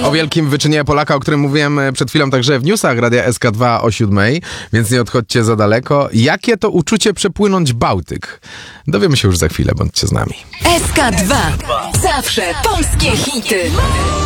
O wielkim wyczynie Polaka, o którym mówiłem przed chwilą także w newsach Radia SK2 o 7, więc nie odchodźcie za daleko. Jakie to uczucie przepłynąć Bałtyk? Dowiemy się już za chwilę, bądźcie z nami. SK2. Zawsze polskie hity.